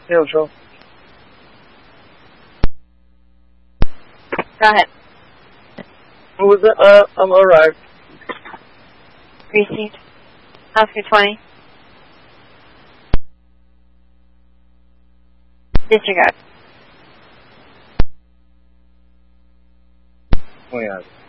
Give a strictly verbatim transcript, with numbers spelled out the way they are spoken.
Neutral. Go ahead. What was it? Uh, I'm arrived. Received. Oscar twenty. Disregard. Oh, yeah.